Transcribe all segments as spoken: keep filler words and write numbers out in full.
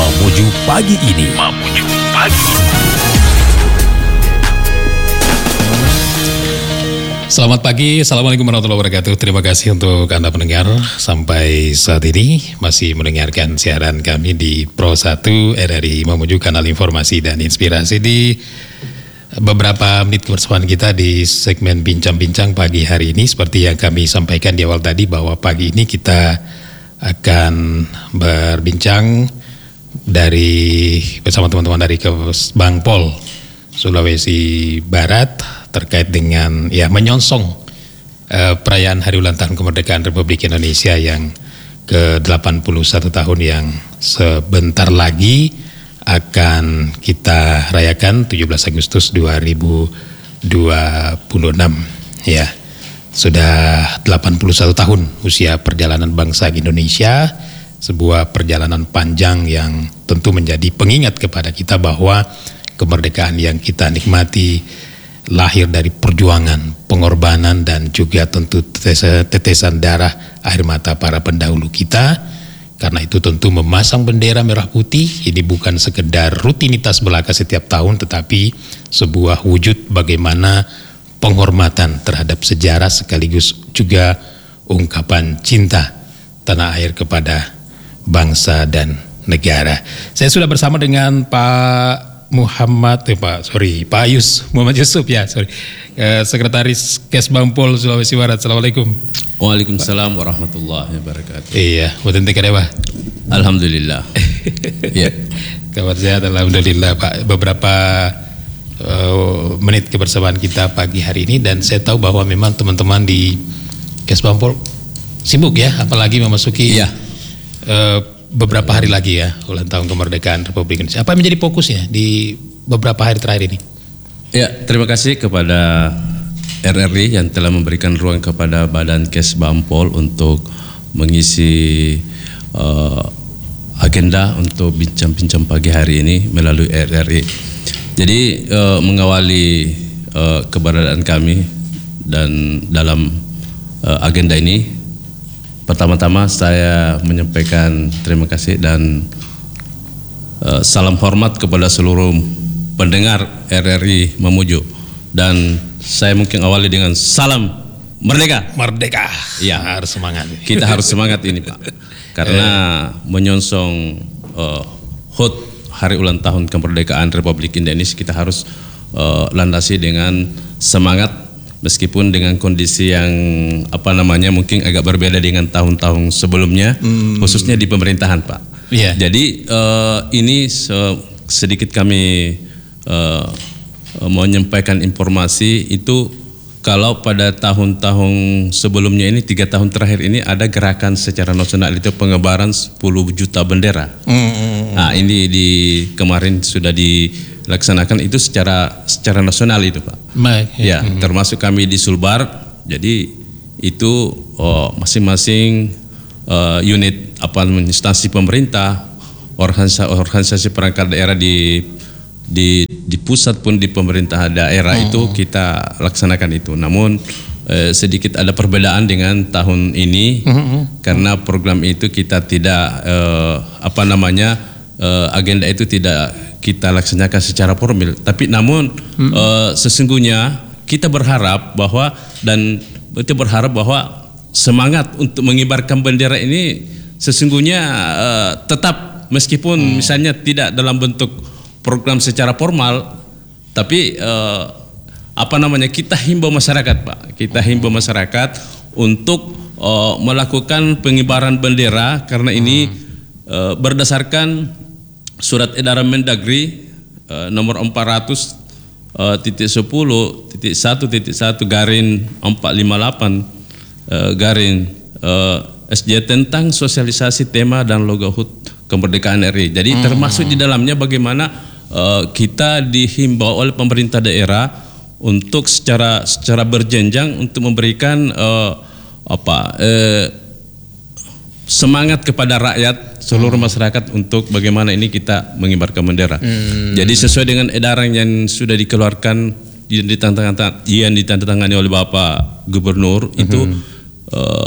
Mamuju pagi ini. Mamuju pagi. Selamat pagi, Assalamualaikum warahmatullahi wabarakatuh. Terima kasih untuk Anda pendengar. Sampai saat ini masih mendengarkan siaran kami di Pro satu R R I Mamuju, kanal informasi dan inspirasi. Di beberapa menit kebersamaan kita di segmen bincang-bincang pagi hari ini, seperti yang kami sampaikan di awal tadi, bahwa pagi ini kita akan berbincang dari bersama teman-teman dari Kesbangpol Sulawesi Barat terkait dengan ya menyongsong uh, perayaan Hari Ulang Tahun Kemerdekaan Republik Indonesia yang ke delapan puluh satu tahun yang sebentar lagi akan kita rayakan tujuh belas Agustus dua ribu dua puluh enam ya. Sudah delapan puluh satu tahun usia perjalanan bangsa Indonesia, sebuah perjalanan panjang yang tentu menjadi pengingat kepada kita bahwa kemerdekaan yang kita nikmati lahir dari perjuangan, pengorbanan, dan juga tentu tetesan darah air mata para pendahulu kita. Karena itu tentu memasang bendera merah putih ini bukan sekedar rutinitas belaka setiap tahun, tetapi sebuah wujud bagaimana penghormatan terhadap sejarah sekaligus juga ungkapan cinta tanah air kepada bangsa dan negara. Saya sudah bersama dengan Pak Muhammad, eh, Pak, sorry, Pak Yus, Muhammad Yusuf ya, sorry, eh, Sekretaris Kesbangpol Sulawesi Barat. Assalamualaikum. Waalaikumsalam warahmatullahi wabarakatuh. Iya, buatan Dewa. Alhamdulillah. Iya. Kabar sehat, alhamdulillah Pak. Beberapa uh, menit kebersamaan kita pagi hari ini, dan saya tahu bahwa memang teman-teman di Kesbangpol sibuk ya, apalagi memasuki iya. uh, beberapa hari lagi ya ulang tahun kemerdekaan Republik Indonesia. Apa yang menjadi fokusnya di beberapa hari terakhir ini? Ya, terima kasih kepada R R I yang telah memberikan ruang kepada Badan Kesbangpol untuk mengisi uh, agenda untuk bincang-bincang pagi hari ini melalui R R I. Jadi uh, mengawali uh, keberadaan kami dan dalam uh, agenda ini, pertama-tama saya menyampaikan terima kasih dan uh, salam hormat kepada seluruh pendengar R R I Mamuju, dan saya mungkin awali dengan salam merdeka. Merdeka. Ya, harus semangat. Kita harus semangat ini Pak, karena menyongsong uh, H U T Hari Ulang Tahun Kemerdekaan Republik Indonesia, kita harus uh, landasi dengan semangat. Meskipun dengan kondisi yang apa namanya mungkin agak berbeda dengan tahun-tahun sebelumnya, hmm. khususnya di pemerintahan Pak. Yeah. Jadi uh, ini se- sedikit kami uh, menyampaikan informasi itu, kalau pada tahun-tahun sebelumnya ini, tiga tahun terakhir ini ada gerakan secara nasional itu pengibaran sepuluh juta bendera. Hmm. Nah ini di kemarin sudah dilaksanakan itu secara secara nasional itu Pak. Baik, ya, ya hmm. termasuk kami di Sulbar. Jadi itu oh, masing-masing uh, unit apa instansi pemerintah, organisasi, organisasi perangkat daerah di di di pusat pun di pemerintah daerah hmm. itu kita laksanakan itu. Namun eh, sedikit ada perbedaan dengan tahun ini hmm. karena program itu kita tidak eh, apa namanya eh, agenda itu tidak kita laksanakan secara formal, tapi namun hmm. uh, sesungguhnya kita berharap bahwa dan kita berharap bahwa semangat untuk mengibarkan bendera ini sesungguhnya uh, tetap, meskipun hmm. misalnya tidak dalam bentuk program secara formal, tapi uh, apa namanya kita himbau masyarakat Pak, kita himbau masyarakat untuk uh, melakukan pengibaran bendera, karena ini hmm. uh, berdasarkan Surat Edaran Mendagri uh, nomor empat ratus titik sepuluh titik satu titik satu garing empat lima delapan uh, garing uh, S J tentang sosialisasi tema dan logo H U T Kemerdekaan R I. Jadi hmm. termasuk di dalamnya bagaimana uh, kita dihimbau oleh pemerintah daerah untuk secara secara berjenjang untuk memberikan uh, apa uh, semangat kepada rakyat, seluruh hmm. masyarakat untuk bagaimana ini kita mengibarkan bendera. Hmm. Jadi sesuai dengan edaran yang sudah dikeluarkan yang ditandatangani, yang ditandatangani oleh Bapak Gubernur hmm. itu uh,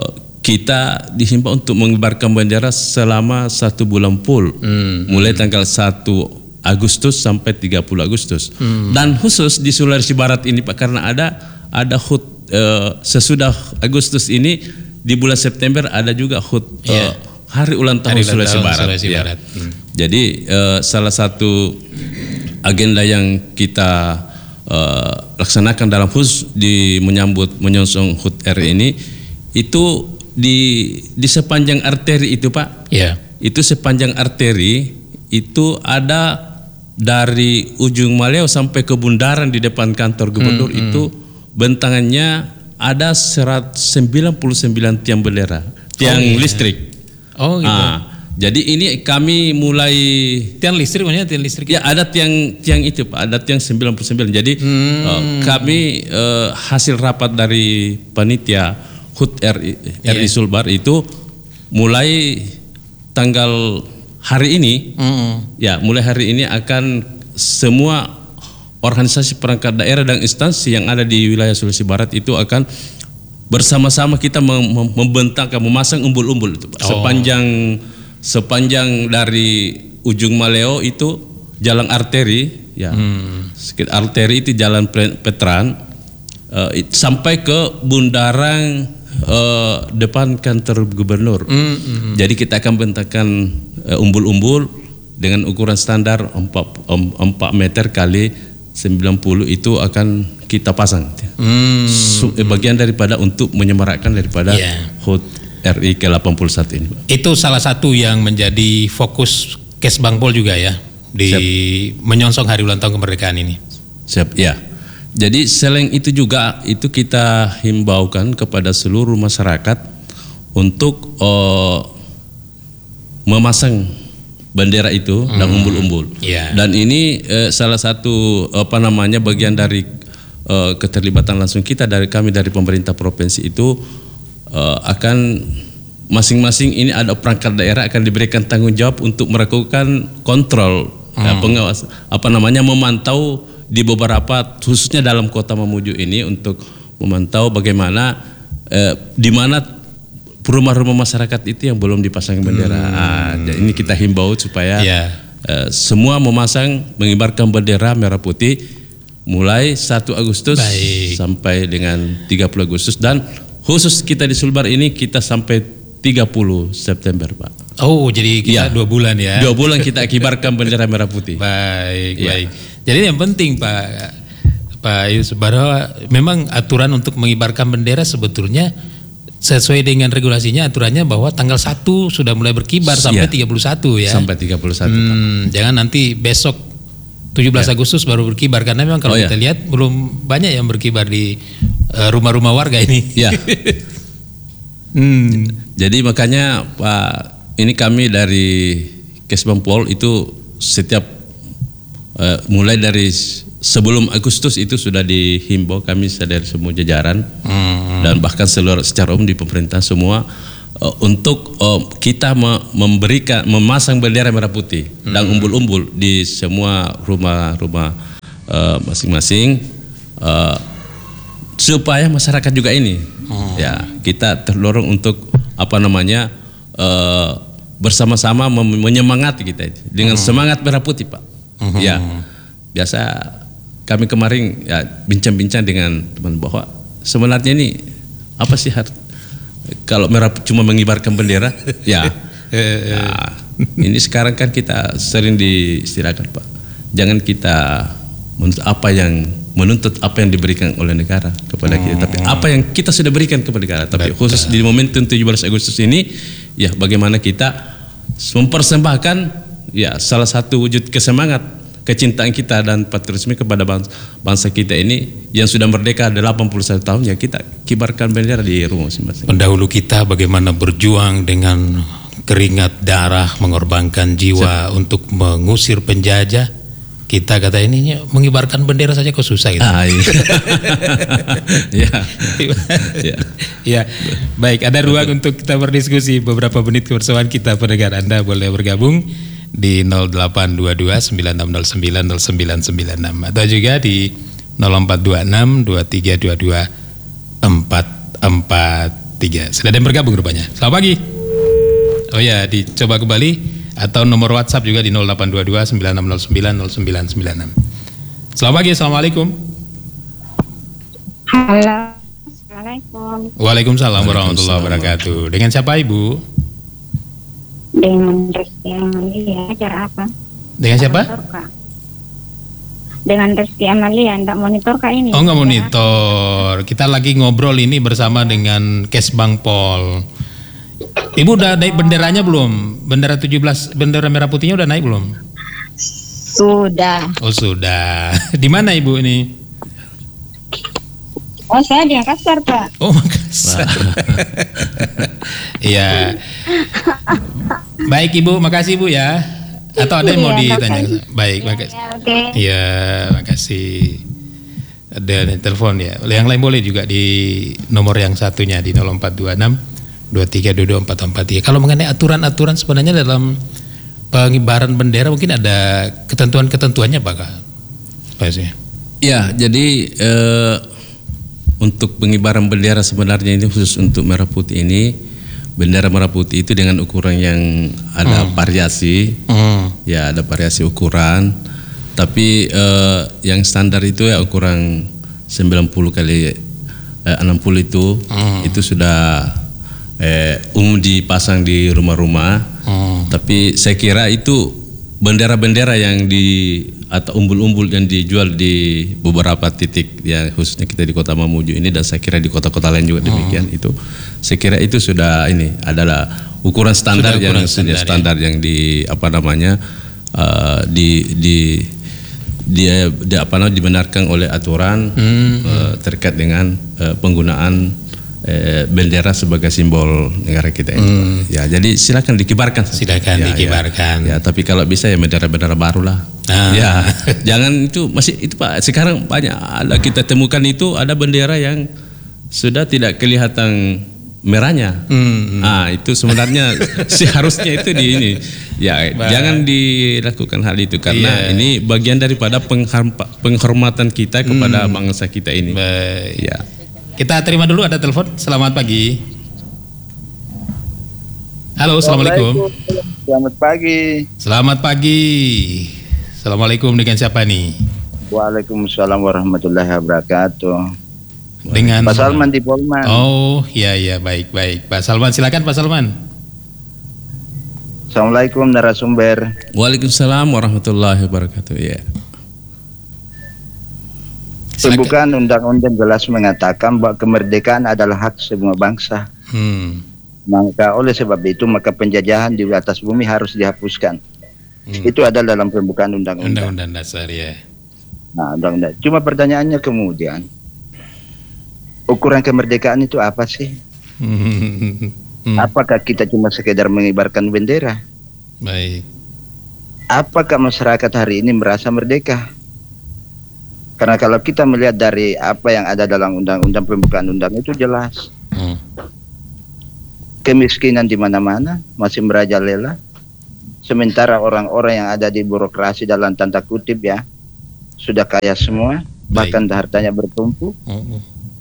kita dihimbau untuk mengibarkan bendera selama satu bulan full, hmm. mulai tanggal satu Agustus sampai tiga puluh Agustus. Hmm. Dan khusus di Sulawesi Barat ini Pak, karena ada ada H U T uh, sesudah Agustus ini di bulan September ada juga H U T yeah. uh, Hari Ulang Tahun Hari Sulawesi tahun Barat. Sulawesi ya. Barat. Hmm. Jadi uh, salah satu agenda yang kita uh, laksanakan dalam khusus di menyambut menyongsong H U T R I ini itu di di sepanjang arteri itu Pak, yeah. itu sepanjang arteri itu ada dari ujung Maleo sampai ke bundaran di depan kantor gubernur, mm, itu mm. bentangannya ada seratus sembilan puluh sembilan tiang bendera, tiang oh, iya. listrik. Oh gitu. Nah, jadi ini kami mulai tiang listrik, maksudnya tiang listrik. Ya ada tiang tiang itu Pak, ada tiang sembilan puluh sembilan. Jadi hmm. uh, kami uh, hasil rapat dari panitia H U T R I, yeah. R I Sulbar itu mulai tanggal hari ini, mm-hmm. ya mulai hari ini akan semua organisasi perangkat daerah dan instansi yang ada di wilayah Sulawesi Barat itu akan bersama-sama kita mem- membentangkan, memasang umbul-umbul itu Pak. Oh. Sepanjang sepanjang dari ujung Maleo itu jalan arteri, ya mm. arteri itu jalan Petran uh, it, sampai ke bundaran Uh, depan kantor gubernur. Mm, mm. Jadi kita akan bentangkan uh, umbul-umbul dengan ukuran standar empat meter kali sembilan puluh itu akan kita pasang. Mm, so, eh, bagian daripada untuk menyemarakkan daripada yeah. H U T R I ke delapan puluh satu ini. Itu salah satu yang menjadi fokus Kesbangpol juga ya di Siap. menyongsong hari ulang tahun kemerdekaan ini. Siap, ya. Jadi selain itu juga itu kita himbaukan kepada seluruh masyarakat untuk uh, memasang bendera itu hmm. dan umbul-umbul. Yeah. Dan ini uh, salah satu apa namanya bagian dari uh, keterlibatan langsung kita dari kami dari pemerintah provinsi itu uh, akan masing-masing ini ada perangkat daerah akan diberikan tanggung jawab untuk melakukan kontrol hmm. ya, pengawas apa namanya memantau di beberapa khususnya dalam kota Mamuju ini untuk memantau bagaimana eh, di mana rumah-rumah masyarakat itu yang belum dipasang bendera. Hmm. Ah, ini kita himbau supaya yeah. eh, semua memasang mengibarkan bendera merah putih mulai satu Agustus Baik. sampai dengan tiga puluh Agustus, dan khusus kita di Sulbar ini kita sampai tiga puluh September Pak. Oh, jadi kita ya. dua bulan ya? Dua bulan kita kibarkan bendera merah putih. Baik, ya. baik. Jadi yang penting Pak Pak Yusuf, bahwa memang aturan untuk mengibarkan bendera sebetulnya sesuai dengan regulasinya, aturannya bahwa tanggal satu sudah mulai berkibar ya. sampai tiga puluh satu ya. Sampai tiga puluh satu hmm, Pak. Jangan nanti besok tujuh belas ya. Agustus baru berkibar, karena memang kalau oh, kita ya. lihat belum banyak yang berkibar di uh, rumah-rumah warga ini. Ya. hmm. Jadi makanya Pak, ini kami dari Kesbangpol itu setiap uh, mulai dari sebelum Agustus itu sudah dihimbau kami dari semua jajaran hmm. dan bahkan seluruh secara umum di pemerintah semua uh, untuk uh, kita me memberikan memasang bendera merah putih hmm. dan umbul-umbul di semua rumah-rumah uh, masing-masing uh, supaya masyarakat juga ini hmm. ya kita terdorong untuk apa namanya uh, bersama-sama menyemangati kita dengan hmm. semangat merah putih Pak. Hmm. Ya biasa kami kemarin ya bincang-bincang dengan teman bahwa sebenarnya ini apa sih har- kalau merah cuma mengibarkan bendera ya, ya ini sekarang kan kita sering diistilahkan Pak, jangan kita menuntut apa yang menuntut apa yang diberikan oleh negara kepada kita, tapi apa yang kita sudah berikan kepada negara. Tapi Betul. khusus di momentum tujuh belas Agustus ini ya bagaimana kita mempersembahkan ya salah satu wujud kesemangat kecintaan kita dan patriotisme kepada bangsa, bangsa kita ini yang sudah merdeka delapan puluh satu tahun, ya kita kibarkan bendera di rumah masing-masing. Pendahulu kita bagaimana berjuang dengan keringat darah, mengorbankan jiwa Siap. untuk mengusir penjajah. Kita kata ini mengibarkan bendera saja kok susah gitu. Ah, iya. ya. ya. ya. Baik, ada ruang Betul. untuk kita berdiskusi beberapa menit kebersamaan kita. Pendengar Anda boleh bergabung di nol delapan dua dua sembilan enam nol sembilan nol sembilan sembilan enam atau juga di nol empat dua enam dua tiga dua dua empat empat tiga. Sudah ada yang bergabung rupanya. Selamat pagi. Oh ya, dicoba kembali atau nomor WhatsApp juga di nol delapan dua dua sembilan enam nol sembilan nol sembilan sembilan enam. Selamat pagi, assalamualaikum. Halo, assalamualaikum. Waalaikumsalam warahmatullahi wabarakatuh. Dengan siapa Ibu? Dengan Rizky Amalia, acara apa? Dengan siapa? Monitor, Kak. Dengan Rizky Amalia, enggak monitor Kak ini. Oh nggak monitor. Kita lagi ngobrol ini bersama dengan Kesbang Pol. Ibu udah naik benderanya belum? Bendera tujuh belas, bendera merah putihnya udah naik belum? Sudah. Oh sudah. Di mana Ibu ini? Oh saya di Makassar Pak. Oh Makassar. Iya. Baik Ibu, makasih Ibu ya. Atau ada yang mau Iya, ditanya? makasih. Baik, Ya, makasih. ya, oke. Iya, makasih. Ada yang telepon ya. Yang lain boleh juga di nomor yang satunya di nol empat dua enam dua tiga dua dua empat empat tiga. Kalau mengenai aturan-aturan sebenarnya dalam pengibaran bendera mungkin ada ketentuan-ketentuannya Pak Kak? Pak sih. Ya, jadi eh, untuk pengibaran bendera sebenarnya ini khusus untuk merah putih ini, bendera merah putih itu dengan ukuran yang ada Hmm. variasi, Hmm. ya ada variasi ukuran, tapi eh, yang standar itu ya ukuran sembilan puluh kali eh, enam puluh itu, Hmm. itu sudah eh, umum dipasang di rumah-rumah. Hmm. Tapi saya kira itu bendera-bendera yang di atau umbul-umbul yang dijual di beberapa titik ya khususnya kita di Kota Mamuju ini dan saya kira di kota-kota lain juga demikian. Hmm. Itu saya kira itu sudah ini adalah ukuran standar Sudah yang ukuran sudah standar, standar yang di apa namanya uh, di di dia di, apa namanya dibenarkan oleh aturan Hmm. uh, terkait dengan uh, penggunaan eh, bendera sebagai simbol negara kita ini. Hmm. Ya, jadi silakan dikibarkan. Silakan Ya, dikibarkan. Ya, ya, tapi kalau bisa ya bendera-bendera baru lah. Ah. Ya, jangan itu masih itu Pak. Sekarang banyak ada kita temukan itu ada bendera yang sudah tidak kelihatan merahnya. Hmm. Ah, itu sebenarnya seharusnya itu di ini. Ya, Baik. jangan dilakukan hal itu karena Iya. ini bagian daripada pengharpa- penghormatan kita kepada bangsa kita ini. Baik. Ya. Kita terima dulu ada telepon. Selamat pagi. Halo, assalamualaikum. Selamat pagi. Selamat pagi. Assalamualaikum, dengan siapa nih? Waalaikumsalam warahmatullahi wabarakatuh. Dengan Pak Salman di Polman. Oh, iya iya baik baik. Pak Salman, silakan Pak Salman. Assalamualaikum narasumber. Waalaikumsalam warahmatullahi wabarakatuh. Ya. Silakan. Pembukaan undang-undang jelas mengatakan bahwa kemerdekaan adalah hak semua bangsa. Hmm. Maka oleh sebab itu maka penjajahan di atas bumi harus dihapuskan. Hmm. Itu adalah dalam pembukaan undang-undang. Undang-undang dasar ya. Nah, undang-undang. Cuma pertanyaannya kemudian, ukuran kemerdekaan itu apa sih? Hmm. Apakah kita cuma sekedar mengibarkan bendera? Baik. Apakah masyarakat hari ini merasa merdeka? Karena kalau kita melihat dari apa yang ada dalam undang-undang pembukaan undang itu jelas. Hmm. Kemiskinan di mana-mana masih merajalela. Sementara orang-orang yang ada di birokrasi dalam tanda kutip ya sudah kaya semua, bahkan hartanya bertumpuk. Hmm.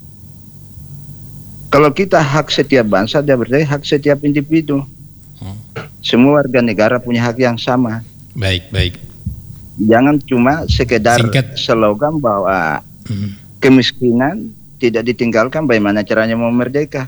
Kalau kita hak setiap bangsa, dia berarti hak setiap individu. Hmm. Semua warga negara punya hak yang sama. Baik baik. Jangan cuma sekedar Singkat. slogan bahwa Hmm. kemiskinan tidak ditinggalkan, bagaimana caranya mau merdeka.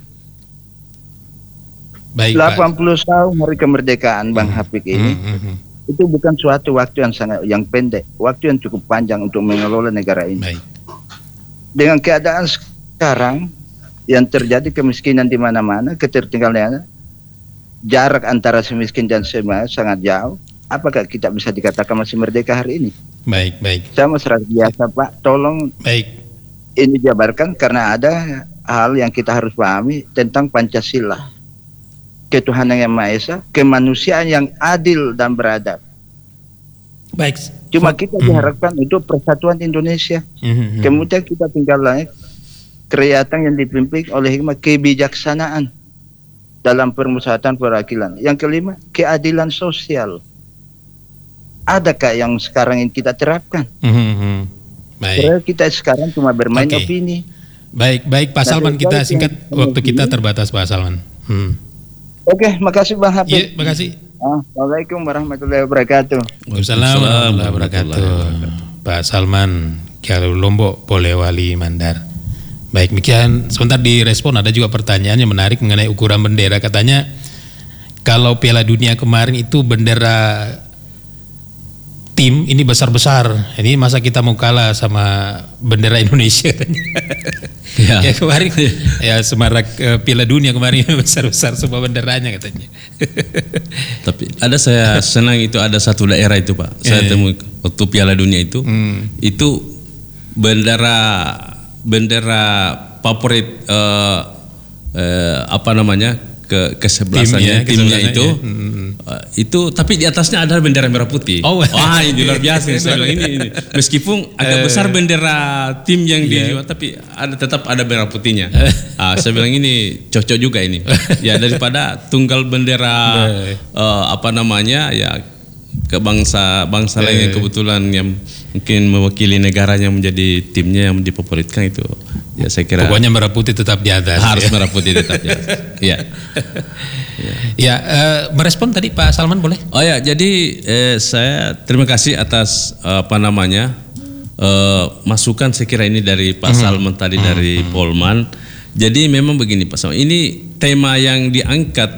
Baik delapan Pak. puluh tahun hari kemerdekaan Bang Hmm. Hafik ini Hmm, hmm, hmm. itu bukan suatu waktu yang sangat yang pendek, waktu yang cukup panjang untuk mengelola negara ini. Baik. Dengan keadaan sekarang yang terjadi kemiskinan di mana-mana, ketertinggalan, jarak antara semiskin dan semaya sangat jauh. Apakah kita bisa dikatakan masih merdeka hari ini? Baik baik. Saya masyarakat biasa Pak, tolong Baik. ini jabarkan karena ada hal yang kita harus pahami tentang Pancasila. Ketuhanan yang Maha Esa, kemanusiaan yang adil dan beradab. Baik. Cuma Fak- kita Hmm. diharapkan untuk persatuan Indonesia. Hmm, hmm, hmm. Kemudian kita tinggal naik kerakyatan yang dipimpin oleh hikmah kebijaksanaan dalam permusyawaratan perwakilan. Yang kelima, keadilan sosial. Adakah yang sekarang ini kita terapkan? Hmm, hmm, hmm. Baik. Padahal kita sekarang cuma bermain Oke. opini. Baik, baik Pak Salman, kita singkat, waktu kita terbatas Pak Salman. Hmm. Oke, makasih Bang Habib. Iya, makasih. Assalamualaikum warahmatullahi wabarakatuh. Waalaikumsalam warahmatullahi wabarakatuh. Pak Salman, kalau Lombok Polewali Mandar. Baik, demikian sebentar direspon. Ada juga pertanyaan yang menarik mengenai ukuran bendera. Katanya kalau Piala Dunia kemarin itu bendera tim ini besar-besar. Ini masa kita mau kalah sama bendera Indonesia? Ya, ya kemarin ya semarak uh, Piala Dunia kemarin besar-besar semua benderanya katanya. Tapi ada saya senang itu ada satu daerah itu Pak. Saya eh. temui waktu Piala Dunia itu. Hmm. Itu bendera bendera favorit uh, uh, apa namanya ke kesebelasannya tim, ya, timnya itu ya. Hmm. uh, itu tapi di atasnya ada bendera merah putih. Oh, wah ini luar biasa saya bilang ini, ini meskipun agak besar bendera tim yang yeah. di tapi ada tetap ada merah putihnya. uh, saya bilang ini cocok juga ini. Ya daripada tunggal bendera uh, apa namanya ya ke bangsa bangsa lain yang kebetulan yang mungkin mewakili negaranya menjadi timnya yang difavoritkan itu. Ya saya kira pokoknya merah putih tetap di atas. Harus ya. merah putih tetap di atas. Ya. Ya, ya uh, merespon tadi Pak Salman boleh? Oh ya, jadi eh, saya terima kasih atas uh, apa namanya uh, masukan saya kira ini dari Pak mm-hmm. Salman tadi mm-hmm. dari Polman. Jadi memang begini Pak Salman, ini tema yang diangkat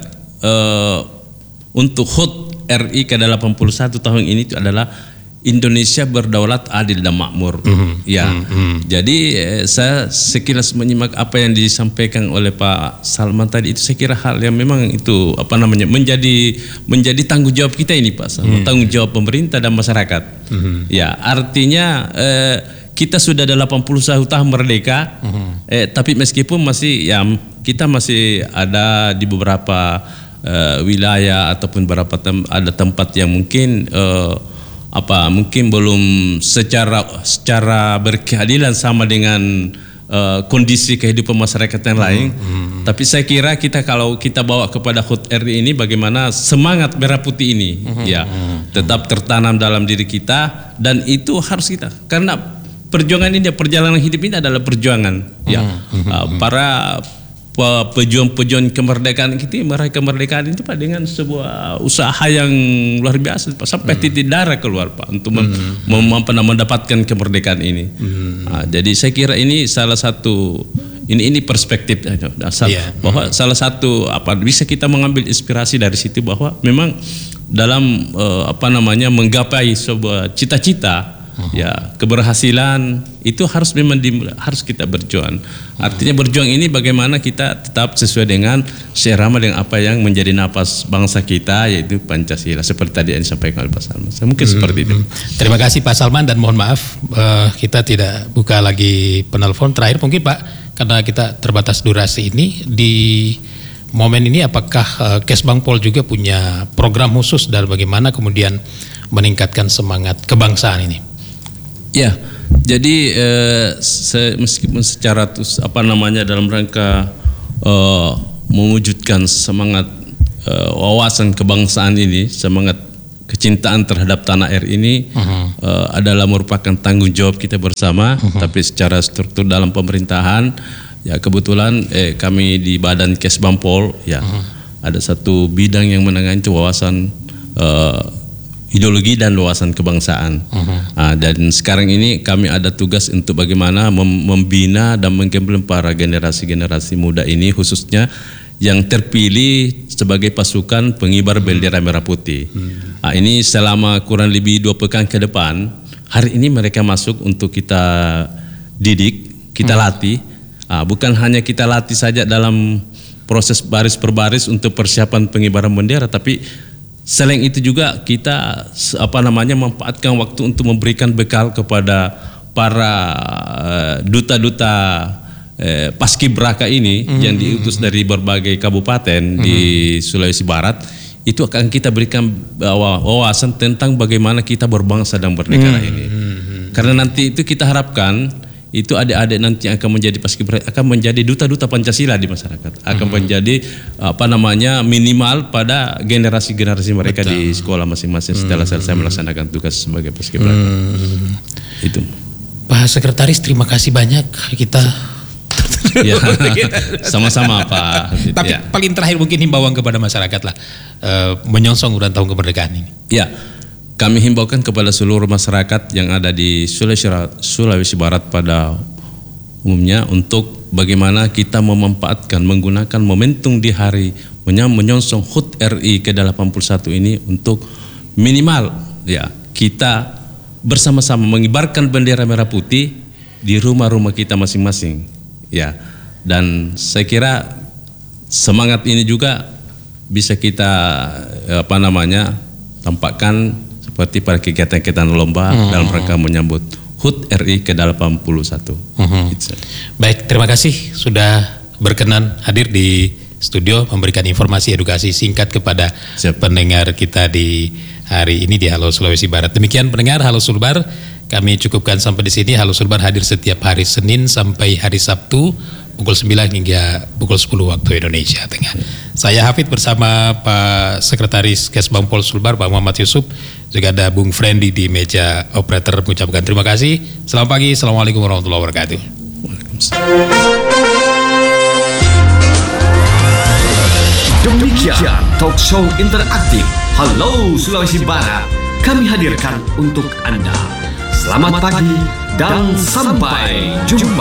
uh, untuk H U T R I ke delapan puluh satu tahun ini itu adalah Indonesia berdaulat, adil dan makmur. Mm-hmm. Ya, mm-hmm. jadi eh, saya sekilas menyimak apa yang disampaikan oleh Pak Salman tadi itu saya kira hal yang memang itu apa namanya menjadi menjadi tanggung jawab kita ini Pak Salman, mm-hmm. tanggung jawab pemerintah dan masyarakat. Mm-hmm. Ya, artinya eh, kita sudah delapan puluh satu tahun merdeka, mm-hmm. eh, tapi meskipun masih ya kita masih ada di beberapa eh, wilayah ataupun beberapa tem- ada tempat yang mungkin eh, apa mungkin belum secara secara berkeadilan sama dengan uh, kondisi kehidupan masyarakat yang lain. Mm-hmm. Tapi saya kira kita kalau kita bawa kepada H U T R I ini bagaimana semangat merah putih ini mm-hmm. ya tetap tertanam dalam diri kita dan itu harus kita karena perjuangan ini perjalanan hidup ini adalah perjuangan mm-hmm. ya uh, para pejuang-pejuang kemerdekaan kita meraih kemerdekaan itu Pak dengan sebuah usaha yang luar biasa Pak sampai hmm. titik darah keluar Pak untuk hmm. mem- mem- mendapatkan kemerdekaan ini. Hmm. Nah, jadi saya kira ini salah satu ini ini perspektif dasar yeah. bahwa hmm. salah satu apa bisa kita mengambil inspirasi dari situ bahwa memang dalam uh, apa namanya menggapai sebuah cita-cita uh-huh. ya keberhasilan itu harus memang di, harus kita berjuang. Artinya berjuang ini bagaimana kita tetap sesuai dengan seirama dengan apa yang menjadi napas bangsa kita yaitu Pancasila seperti tadi yang disampaikan oleh Pak Salman. Mungkin hmm. seperti itu. Terima kasih Pak Salman dan mohon maaf uh, kita tidak buka lagi penelpon terakhir mungkin Pak karena kita terbatas durasi ini di momen ini apakah uh, Kesbangpol juga punya program khusus dan bagaimana kemudian meningkatkan semangat kebangsaan ini? Ya, jadi eh, se- meskipun secara tus, apa namanya dalam rangka eh, mewujudkan semangat eh, wawasan kebangsaan ini, semangat kecintaan terhadap tanah air ini uh-huh. eh, adalah merupakan tanggung jawab kita bersama, uh-huh. tapi secara struktur dalam pemerintahan, ya kebetulan eh, kami di Badan Kesbangpol, ya uh-huh. ada satu bidang yang menangani itu wawasan eh, ideologi dan wawasan kebangsaan. Uh-huh. Nah, dan sekarang ini kami ada tugas untuk bagaimana mem- membina dan menggembleng para generasi-generasi muda ini khususnya yang terpilih sebagai pasukan pengibar bendera merah putih. Uh-huh. Nah, ini selama kurang lebih dua pekan ke depan, hari ini mereka masuk untuk kita didik, kita uh-huh. latih. Nah, bukan hanya kita latih saja dalam proses baris per baris untuk persiapan pengibaran bendera, tapi selain itu juga kita apa namanya memanfaatkan waktu untuk memberikan bekal kepada para uh, duta-duta uh, paskibraka ini mm-hmm. yang diutus dari berbagai kabupaten mm-hmm. di Sulawesi Barat. Itu akan kita berikan uh, wawasan tentang bagaimana kita berbangsa dan bernegara mm-hmm. ini. Karena nanti itu kita harapkan itu adik-adik nanti yang akan menjadi paskibraka akan menjadi duta-duta Pancasila di masyarakat, akan hmm. menjadi apa namanya minimal pada generasi-generasi mereka Betul. Di sekolah masing-masing setelah hmm. selesai melaksanakan tugas sebagai paskibraka. Hmm. Itu. Pak Sekretaris, terima kasih banyak. Kita Ya, sama-sama Pak. Tapi Ya. paling terakhir mungkin himbauan kepada masyarakat lah, uh, menyongsong ulang tahun kemerdekaan ini. Ya, kami himbaukan kepada seluruh masyarakat yang ada di Sulawesi, Sulawesi Barat pada umumnya untuk bagaimana kita memanfaatkan, menggunakan momentum di hari menyongsong H U T R I ke delapan puluh satu ini untuk minimal ya kita bersama-sama mengibarkan bendera merah putih di rumah-rumah kita masing-masing ya. Dan saya kira semangat ini juga bisa kita apa namanya tampakkan seperti pada kegiatan-kegiatan lomba hmm. dalam rangka menyambut H U T R I ke delapan puluh satu. Hmm. Baik, terima kasih sudah berkenan hadir di studio memberikan informasi edukasi singkat kepada Siap. pendengar kita di hari ini di Halo Sulawesi Barat. Demikian pendengar Halo Sulbar, kami cukupkan sampai di sini. Halo Sulbar hadir setiap hari Senin sampai hari Sabtu pukul sembilan hingga pukul sepuluh waktu Indonesia Tengah. Saya Hafid bersama Pak Sekretaris Kesbang Pol Sulbar Pak Muhammad Yusuf, juga ada Bung Frendi di meja operator mengucapkan terima kasih. Selamat pagi, Assalamualaikum warahmatullahi wabarakatuh. Demikian talk show interaktif Halo Sulawesi Barat kami hadirkan untuk Anda. Selamat pagi dan sampai jumpa.